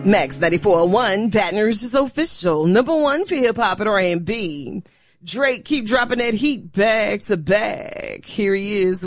Max 94.1, Baton Rouge's official number one for hip hop and R&B. Drake keep dropping that heat back to back. Here he is